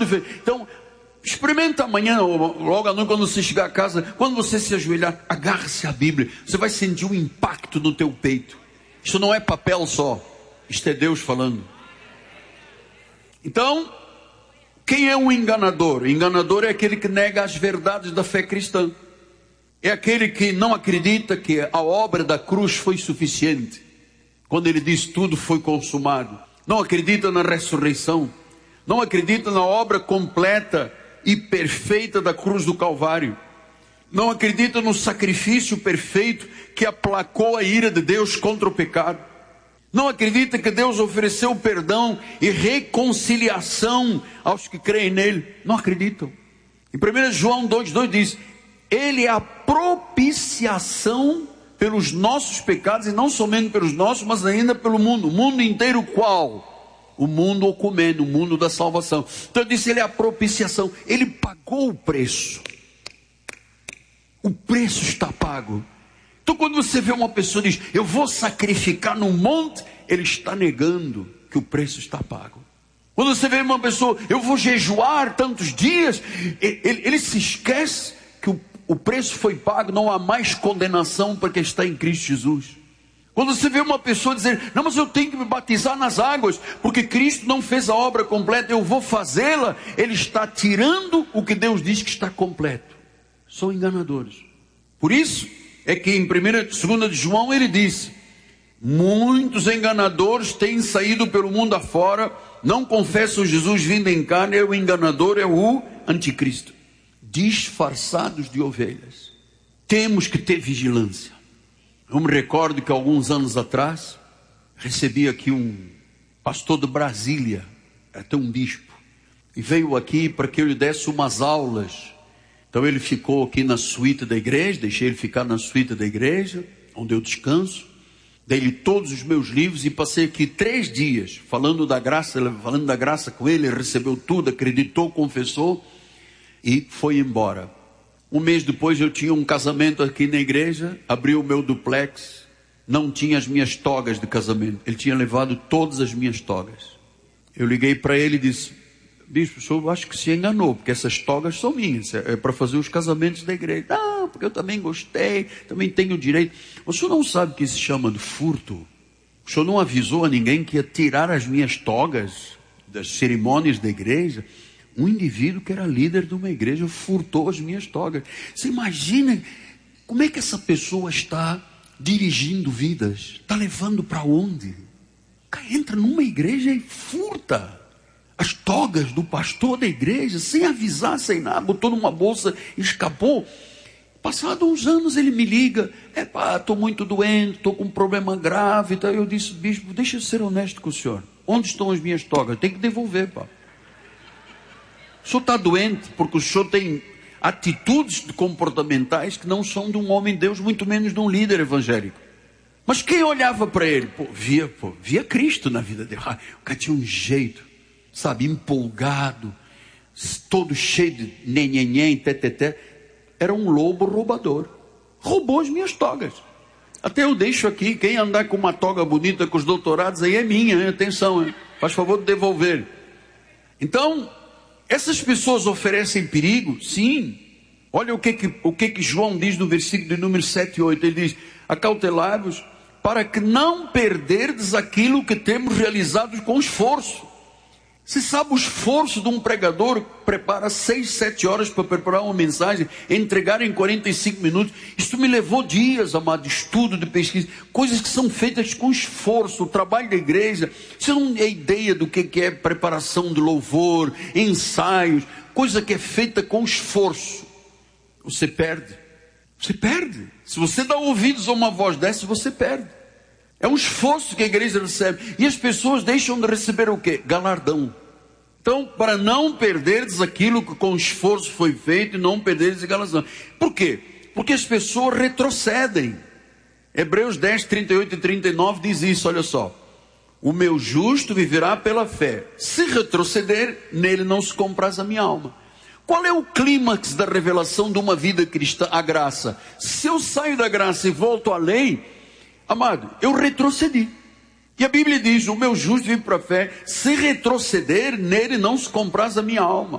ver. Então, experimenta amanhã, ou logo à noite, quando você chegar a casa, quando você se ajoelhar, agarre-se à Bíblia. Você vai sentir um impacto no teu peito. Isso não é papel só. Isto é Deus falando. Então, quem é um enganador? O enganador é aquele que nega as verdades da fé cristã. É aquele que não acredita que a obra da cruz foi suficiente. Quando ele diz tudo foi consumado. Não acredita na ressurreição. Não acredita na obra completa e perfeita da cruz do Calvário. Não acredita no sacrifício perfeito que aplacou a ira de Deus contra o pecado. Não acredita que Deus ofereceu perdão e reconciliação aos que creem nele. Não acreditam. Em 1 João 2,2 diz: Ele é a propiciação pelos nossos pecados, e não somente pelos nossos, mas ainda pelo mundo. O mundo inteiro qual? O mundo ocumeno, o mundo da salvação. Então eu disse, ele é a propiciação. Ele pagou o preço. O preço está pago. Então quando você vê uma pessoa e diz, eu vou sacrificar no monte, ele está negando que o preço está pago. Quando você vê uma pessoa, eu vou jejuar tantos dias, ele se esquece que o preço foi pago, não há mais condenação para quem está em Cristo Jesus. Quando você vê uma pessoa dizer, não, mas eu tenho que me batizar nas águas, porque Cristo não fez a obra completa, eu vou fazê-la, ele está tirando o que Deus diz que está completo. São enganadores. Por isso é que em 2 de João ele disse, muitos enganadores têm saído pelo mundo afora, não confessam Jesus vindo em carne, é o enganador, é o anticristo. Disfarçados de ovelhas. Temos que ter vigilância. Eu me recordo que alguns anos atrás recebi aqui um pastor de Brasília, até um bispo, e veio aqui para que eu lhe desse umas aulas. Então ele ficou aqui na suíte da igreja, deixei ele ficar na suíte da igreja, onde eu descanso, dei-lhe todos os meus livros e passei aqui 3 dias falando da graça com ele. Ele recebeu tudo, acreditou, confessou e foi embora. Um mês depois eu tinha um casamento aqui na igreja, abri o meu duplex, não tinha as minhas togas de casamento, ele tinha levado todas as minhas togas. Eu liguei para ele e disse, bispo, o senhor acho que se enganou, porque essas togas são minhas, é para fazer os casamentos da igreja. Não, porque eu também gostei, também tenho direito. O senhor não sabe que isso se chama de furto? O senhor não avisou a ninguém que ia tirar as minhas togas das cerimônias da igreja? Um indivíduo que era líder de uma igreja furtou as minhas togas. Você imagina como é que essa pessoa está dirigindo vidas? Está levando para onde? O cara entra numa igreja e furta as togas do pastor da igreja, sem avisar, sem nada, botou numa bolsa e escapou. Passado uns anos ele me liga, estou muito doente, estou com um problema grave. Então eu disse, bispo, deixa eu ser honesto com o senhor. Onde estão as minhas togas? Tem que devolver, pá. O senhor está doente porque o senhor tem atitudes comportamentais que não são de um homem de Deus, muito menos de um líder evangélico. Mas quem olhava para ele? Via Cristo na vida dele. O cara tinha um jeito, sabe, empolgado, todo cheio de nhenhenhen, teteté. Era um lobo roubador. Roubou as minhas togas. Até eu deixo aqui, quem andar com uma toga bonita com os doutorados aí é minha, hein? Atenção, hein? Faz favor de devolver. Então, essas pessoas oferecem perigo? Sim. Olha o que João diz no versículo de número 7 e 8. Ele diz, acautelai-vos para que não perderdes aquilo que temos realizado com esforço. Você sabe o esforço de um pregador que prepara 6, 7 horas para preparar uma mensagem, entregar em 45 minutos. Isso me levou dias, amado, de estudo, de pesquisa, coisas que são feitas com esforço, o trabalho da igreja. Você não tem ideia do que é preparação de louvor, ensaios, coisa que é feita com esforço. Você perde. Você perde. Se você dá ouvidos a uma voz dessa, você perde. É um esforço que a igreja recebe. E as pessoas deixam de receber o quê? Galardão. Então, para não perderdes aquilo que com esforço foi feito, e não perderdes galardão. Por quê? Porque as pessoas retrocedem. Hebreus 10, 38 e 39 diz isso, olha só. O meu justo viverá pela fé. Se retroceder, nele não se compraz a minha alma. Qual é o clímax da revelação de uma vida cristã? A graça. Se eu saio da graça e volto à lei, amado, eu retrocedi. E a Bíblia diz, o meu justo vive para a fé, se retroceder, nele não se compraz a minha alma.